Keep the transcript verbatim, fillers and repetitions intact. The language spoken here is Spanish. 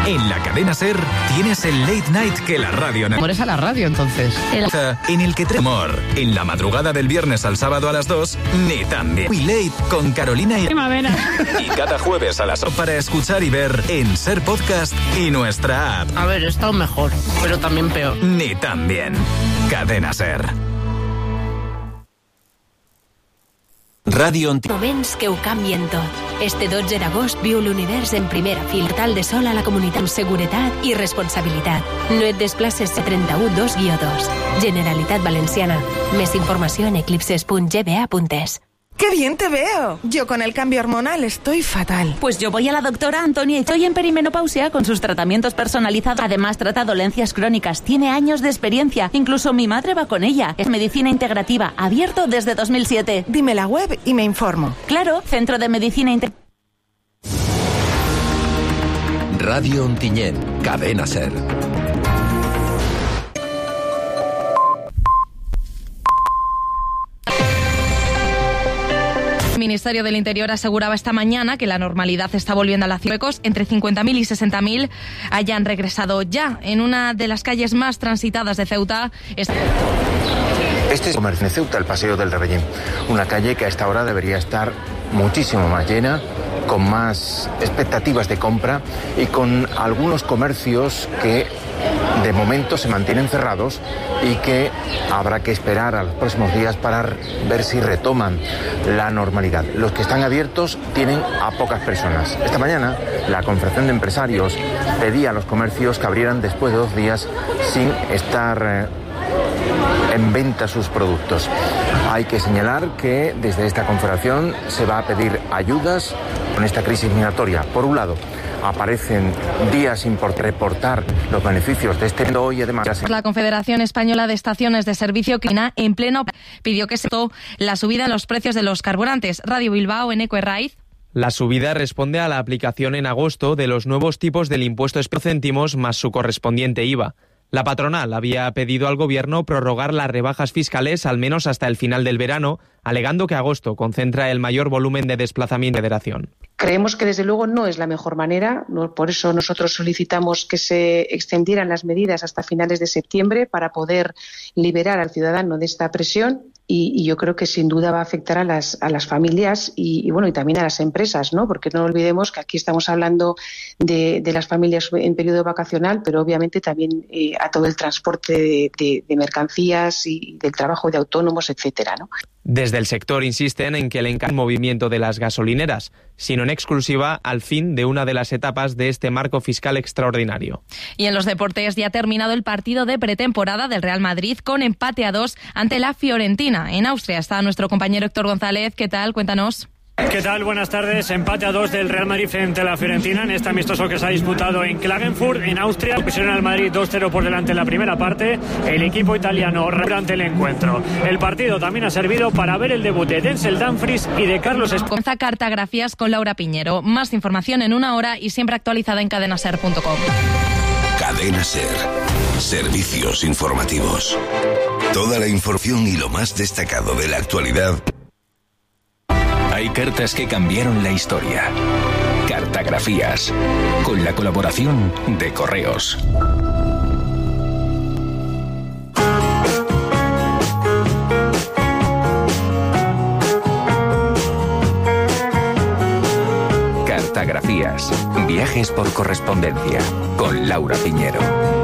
En la cadena SER tienes el late night que la radio... Por eso a la radio, entonces. En el que te amor. En la madrugada del viernes al sábado a las dos, ni tan bien. Muy late con Carolina y... Primavera. Y cada jueves a las ocho para escuchar y ver en SER Podcast y nuestra app. A ver, he estado mejor, pero también peor. Ni tan bien. Cadena SER. Ràdio Ontinyent. Moments que ho canvien tot. Este dotze d'agost viu l'univers en primera fila. Portal de sol a la comunitat amb seguretat i responsabilitat. No et desplaces a trenta-u dos guió dos. Generalitat Valenciana. Més informació en eclipses punt g b a punt es. ¡Qué bien te veo! Yo con el cambio hormonal estoy fatal. Pues yo voy a la doctora Antonia y estoy en perimenopausia con sus tratamientos personalizados. Además trata dolencias crónicas, tiene años de experiencia. Incluso mi madre va con ella. Es medicina integrativa, abierto desde dos mil siete. Dime la web y me informo. Claro, Centro de Medicina Integrativa. Ràdio Ontinyent, Cadena SER. El Ministerio del Interior aseguraba esta mañana que la normalidad está volviendo a la ciudad. Entre cincuenta mil y sesenta mil hayan regresado ya. En una de las calles más transitadas de Ceuta. Está... Este es el comercio de Ceuta, el Paseo del Rebellín. Una calle que a esta hora debería estar muchísimo más llena, con más expectativas de compra y con algunos comercios que de momento se mantienen cerrados y que habrá que esperar a los próximos días para ver si retoman la normalidad. Los que están abiertos tienen a pocas personas. Esta mañana la Confederación de Empresarios pedía a los comercios que abrieran después de dos días sin estar eh, en venta sus productos. Hay que señalar que desde esta confederación se va a pedir ayudas con esta crisis migratoria. Por un lado, aparecen días sin reportar los beneficios de este hoy y además... La Confederación Española de Estaciones de Servicio Clina en pleno pidió que se tome la subida en los precios de los carburantes. Radio Bilbao en Eco Herraiz. La subida responde a la aplicación en agosto de los nuevos tipos del impuesto céntimos más su correspondiente I V A. La patronal había pedido al Gobierno prorrogar las rebajas fiscales al menos hasta el final del verano, alegando que agosto concentra el mayor volumen de desplazamiento de federación. Creemos que desde luego no es la mejor manera, no, por eso nosotros solicitamos que se extendieran las medidas hasta finales de septiembre para poder liberar al ciudadano de esta presión. Y, y yo creo que sin duda va a afectar a las a las familias y, y bueno y también a las empresas, ¿no? Porque no olvidemos que aquí estamos hablando de, de las familias en periodo vacacional, pero obviamente también eh, a todo el transporte de, de, de mercancías y del trabajo de autónomos, etcétera, ¿no? Desde el sector insisten en que el encargo movimiento de las gasolineras, sino en exclusiva al fin de una de las etapas de este marco fiscal extraordinario. Y en los deportes ya ha terminado el partido de pretemporada del Real Madrid con empate a dos ante la Fiorentina. En Austria está nuestro compañero Héctor González. ¿Qué tal? Cuéntanos. ¿Qué tal? Buenas tardes. Empate a dos del Real Madrid frente a la Fiorentina en este amistoso que se ha disputado en Klagenfurt, en Austria. Pusieron al Madrid dos cero por delante en la primera parte. El equipo italiano durante el encuentro. El partido también ha servido para ver el debut de Denzel Dumfries y de Carlos Esp... Comienza Cartografías con Laura Piñero. Más información en una hora y siempre actualizada en cadena ser punto com. Cadena SER. Servicios informativos. Toda la información y lo más destacado de la actualidad. Hay cartas que cambiaron la historia. Cartografías. Con la colaboración de Correos. Cartografías. Viajes por correspondencia. Con Laura Piñero.